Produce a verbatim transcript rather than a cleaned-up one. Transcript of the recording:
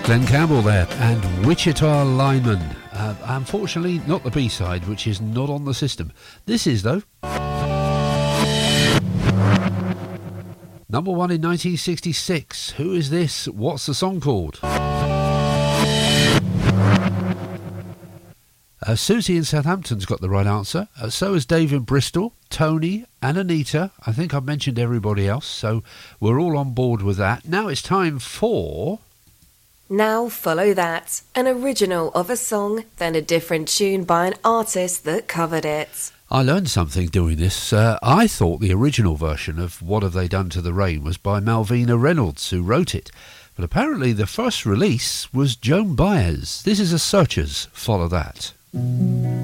Glenn Campbell there, and Wichita Lineman. Uh, unfortunately, not the B-side, which is not on the system. This is, though. Number one in nineteen sixty-six. Who is this? What's the song called? Uh, Susie in Southampton's got the right answer. Uh, so has Dave in Bristol, Tony and Anita. I think I've mentioned everybody else, so we're all on board with that. Now it's time for... Now follow that, an original of a song, then a different tune by an artist that covered it. I learned something doing this. Uh, I thought the original version of What Have They Done to the Rain was by Malvina Reynolds, who wrote it. But apparently the first release was Joan Baez. This is a Searchers' Follow That.